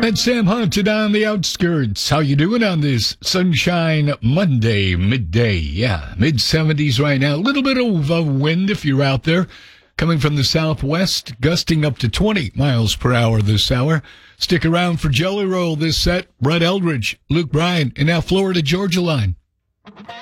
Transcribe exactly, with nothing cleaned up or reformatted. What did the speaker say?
And Sam Hunted on the outskirts. How you doing on this Sunshine Monday midday? Yeah, mid seventies right now. A little bit of a wind if you're out there. Coming from the southwest, gusting up to twenty miles per hour this hour. Stick around for Jelly Roll this set. Brett Eldridge, Luke Bryan, and now Florida Georgia line.